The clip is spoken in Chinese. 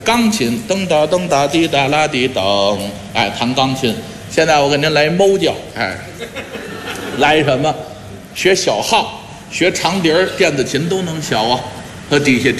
钢琴噔哒噔哒滴哒啦滴噔，哎，弹钢琴。现在我给您来猫叫，哎，来什么？学小号，学长笛儿、电子琴都能学啊，和底下。